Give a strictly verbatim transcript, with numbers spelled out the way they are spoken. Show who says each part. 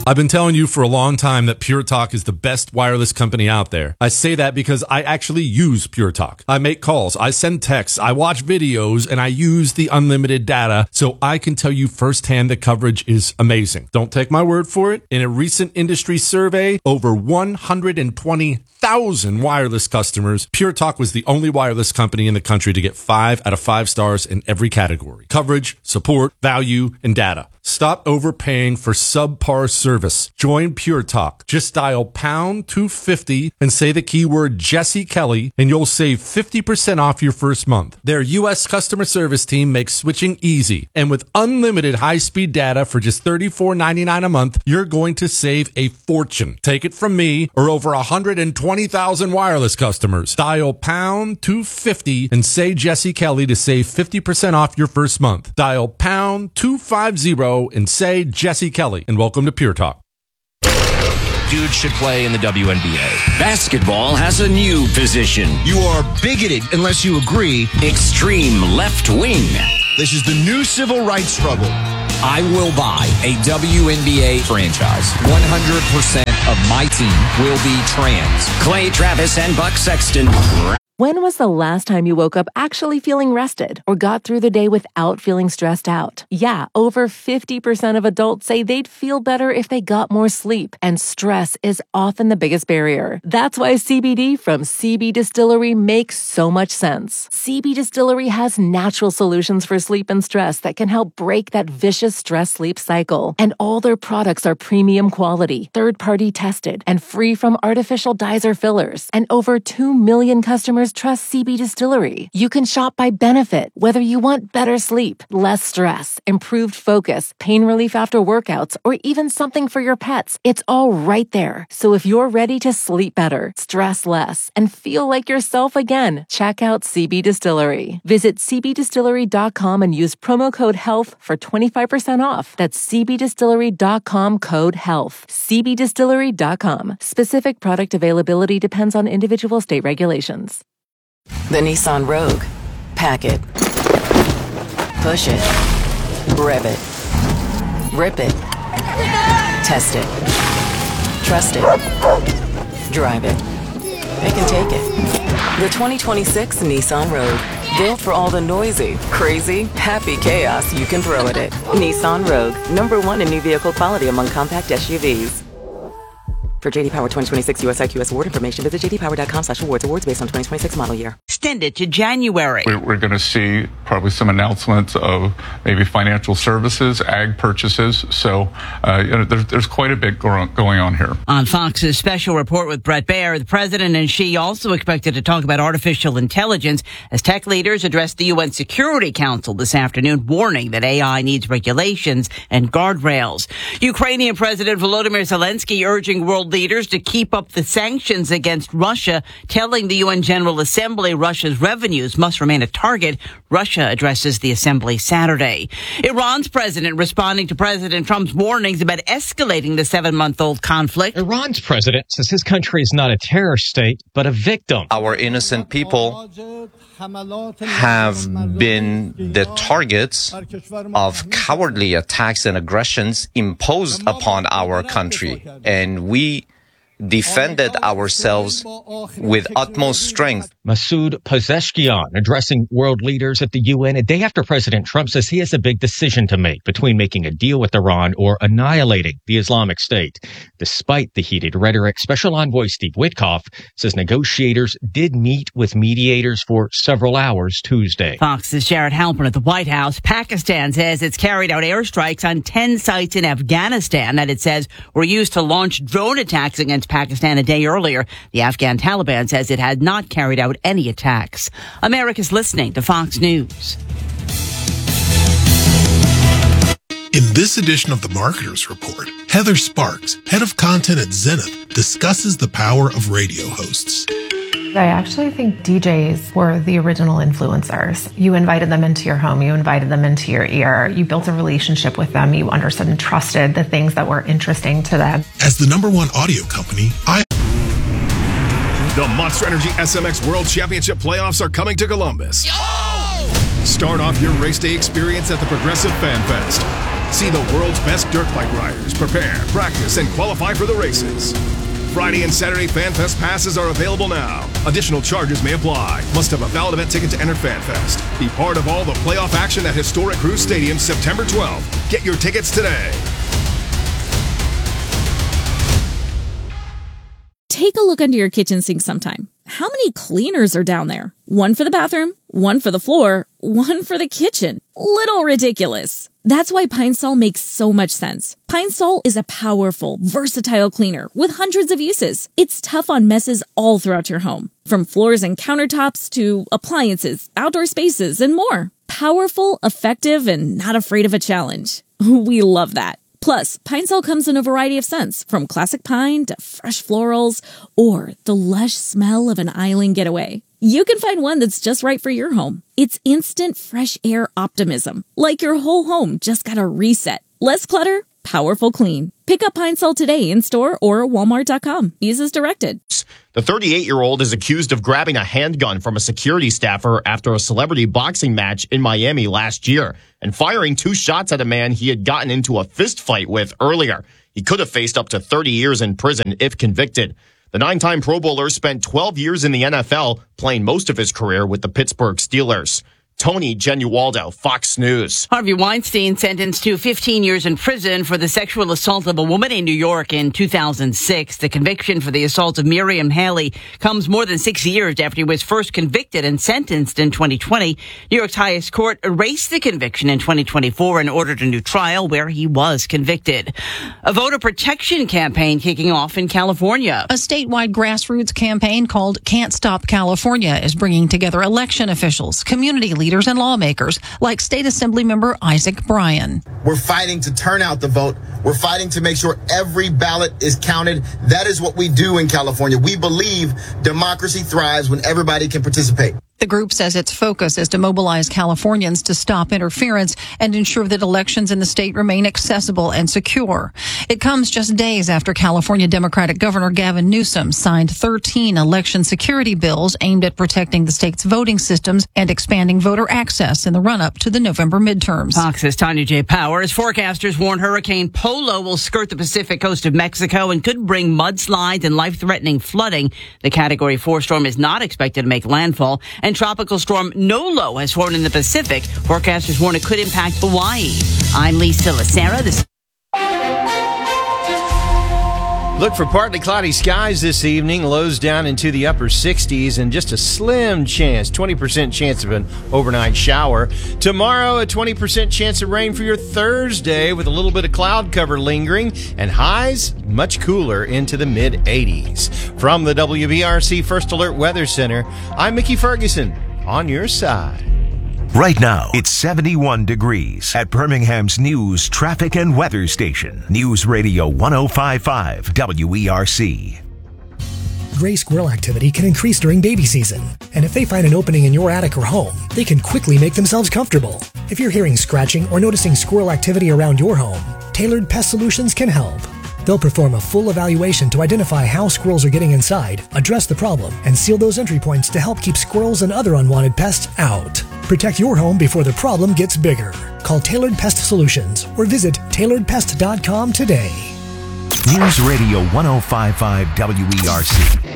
Speaker 1: I've been telling you for a long time that Pure Talk is the best wireless company out there. I say that because I actually use Pure Talk. I make calls, I send texts, I watch videos, and I use the unlimited data, so I can tell you firsthand the coverage is amazing. Don't take my word for it. In a recent industry survey, over one hundred twenty thousand wireless customers, Pure Talk was the only wireless company in the country to get five out of five stars in every category: coverage, support, value, and data. Stop overpaying for subpar service. Join Pure Talk. Just dial pound two fifty and say the keyword Jesse Kelly, and you'll save fifty percent off your first month. Their U S customer service team makes switching easy. And with unlimited high-speed data for just thirty-four ninety-nine a month, you're going to save a fortune. Take it from me or over one hundred twenty thousand wireless customers. Dial pound two fifty and say Jesse Kelly to save fifty percent off your first month. Dial pound two fifty and say Jesse Kelly, and welcome to Pure Talk.
Speaker 2: Dudes should play in the W N B A. Basketball has a new position.
Speaker 3: You are bigoted unless you agree.
Speaker 2: Extreme left wing.
Speaker 3: This is the new civil rights struggle.
Speaker 2: I will buy a W N B A franchise. one hundred percent of my team will be trans. Clay Travis and Buck Sexton.
Speaker 4: When was the last time you woke up actually feeling rested or got through the day without feeling stressed out? Yeah, over fifty percent of adults say they'd feel better if they got more sleep, and stress is often the biggest barrier. That's why C B D from C B Distillery makes so much sense. C B Distillery has natural solutions for sleep and stress that can help break that vicious stress-sleep cycle. And all their products are premium quality, third-party tested, and free from artificial dyes or fillers. And over two million customers trust C B Distillery. You can shop by benefit, whether you want better sleep, less stress, improved focus, pain relief after workouts, or even something for your pets. It's all right there. So if you're ready to sleep better, stress less, and feel like yourself again, check out C B Distillery. Visit c b distillery dot com and use promo code HEALTH for twenty-five percent off. That's c b distillery dot com code HEALTH. c b distillery dot com. Specific product availability depends on individual state regulations.
Speaker 5: The Nissan Rogue. Pack it. Push it. Rev it. Rip it. Test it. Trust it. Drive it. It can take it. The twenty twenty-six Nissan Rogue. Built for all the noisy, crazy, happy chaos you can throw at it. Nissan Rogue. Number one in new vehicle quality among compact S U Vs. For J D Power twenty twenty-six U S I Q S award information, visit j d power dot com slash awards. Awards based on twenty twenty-six model year.
Speaker 6: Extended to January.
Speaker 7: We're, we're going to see probably some announcements of maybe financial services, ag purchases. So uh, you know, there's, there's quite a bit go- going on here.
Speaker 6: On Fox's special report with Bret Baier, the president and Xi also expected to talk about artificial intelligence as tech leaders addressed the U N Security Council this afternoon, warning that A I needs regulations and guardrails. Ukrainian President Volodymyr Zelensky urging world leaders to keep up the sanctions against Russia, telling the U N General Assembly Russia's revenues must remain a target. Russia addresses the assembly Saturday. Iran's president responding to President Trump's warnings about escalating the seven-month-old conflict.
Speaker 8: Iran's president says his country is not a terror state, but a victim.
Speaker 9: Our innocent people have been the targets of cowardly attacks and aggressions imposed upon our country, and we defended ourselves with utmost strength.
Speaker 8: Masoud Pezeshkian addressing world leaders at the U N a day after President Trump says he has a big decision to make between making a deal with Iran or annihilating the Islamic State. Despite the heated rhetoric, Special Envoy Steve Witkoff says negotiators did meet with mediators for several hours Tuesday.
Speaker 6: Fox's Jared Halpern at the White House. Pakistan says it's carried out airstrikes on ten sites in Afghanistan that it says were used to launch drone attacks against Pakistan a day earlier. The Afghan Taliban says it had not carried out any attacks. America's listening to Fox News.
Speaker 10: In this edition of the Marketers Report, Heather Sparks, head of content at Zenith, discusses the power of radio hosts.
Speaker 11: I actually think D Js were the original influencers. You invited them into your home, you invited them into your ear, you built a relationship with them, you understood and trusted the things that were interesting to them.
Speaker 10: As the number one audio company, I...
Speaker 12: The Monster Energy S M X World Championship playoffs are coming to Columbus. Yo! Start off your race day experience at the Progressive Fan Fest. See the world's best dirt bike riders prepare, practice, and qualify for the races. Friday and Saturday FanFest passes are available now. Additional charges may apply. Must have a valid event ticket to enter FanFest. Be part of all the playoff action at historic Cruz Stadium September twelfth. Get your tickets today.
Speaker 13: Take a look under your kitchen sink sometime. How many cleaners are down there? One for the bathroom, one for the floor, one for the kitchen. Little ridiculous. That's why Pine Sol makes so much sense. Pine Sol is a powerful, versatile cleaner with hundreds of uses. It's tough on messes all throughout your home, from floors and countertops to appliances, outdoor spaces, and more. Powerful, effective, and not afraid of a challenge. We love that. Plus, Pine Sol comes in a variety of scents, from classic pine to fresh florals or the lush smell of an island getaway. You can find one that's just right for your home. It's instant fresh air optimism, like your whole home just got a reset. Less clutter, powerful clean. Pick up Pine Sol today in store or walmart dot com. Use as directed.
Speaker 14: The thirty-eight-year-old is accused of grabbing a handgun from a security staffer after a celebrity boxing match in Miami last year and firing two shots at a man he had gotten into a fist fight with earlier. He could have faced up to thirty years in prison if convicted. The nine-time Pro Bowler spent twelve years in the N F L, playing most of his career with the Pittsburgh Steelers. Tony Genualdo, Fox News.
Speaker 6: Harvey Weinstein sentenced to fifteen years in prison for the sexual assault of a woman in New York in two thousand six. The conviction for the assault of Miriam Haley comes more than six years after he was first convicted and sentenced in twenty twenty. New York's highest court erased the conviction in twenty twenty-four and ordered a new trial where he was convicted. A voter protection campaign kicking off in California.
Speaker 15: A statewide grassroots campaign called Can't Stop California is bringing together election officials, community leaders, leaders and lawmakers like State Assembly member Isaac Bryan.
Speaker 16: We're fighting to turn out the vote. We're fighting to make sure every ballot is counted. That is what we do in California. We believe democracy thrives when everybody can participate.
Speaker 15: The group says its focus is to mobilize Californians to stop interference and ensure that elections in the state remain accessible and secure. It comes just days after California Democratic Governor Gavin Newsom signed thirteen election security bills aimed at protecting the state's voting systems and expanding voter access in the run-up to the November midterms.
Speaker 6: Fox's Tanya J. Powers. Forecasters warn Hurricane Polo will skirt the Pacific coast of Mexico and could bring mudslides and life-threatening flooding. The Category four storm is not expected to make landfall. And Tropical Storm Nolo has formed in the Pacific. Forecasters warn it could impact Hawaii. I'm Lisa Lacera. This
Speaker 17: Look for partly cloudy skies this evening, lows down into the upper sixties, and just a slim chance, twenty percent chance of an overnight shower. Tomorrow, a twenty percent chance of rain for your Thursday with a little bit of cloud cover lingering, and highs much cooler into the mid eighties. From the W B R C First Alert Weather Center, I'm Mickey Ferguson, on your side.
Speaker 18: Right now, it's seventy-one degrees at Birmingham's news, traffic, and weather station. News Radio one oh five point five W E R C.
Speaker 19: Gray squirrel activity can increase during baby season, and if they find an opening in your attic or home, they can quickly make themselves comfortable. If you're hearing scratching or noticing squirrel activity around your home, Tailored Pest Solutions can help. They'll perform a full evaluation to identify how squirrels are getting inside, address the problem, and seal those entry points to help keep squirrels and other unwanted pests out. Protect your home before the problem gets bigger. Call Tailored Pest Solutions or visit tailored pest dot com today.
Speaker 18: News Radio one oh five point five W E R C.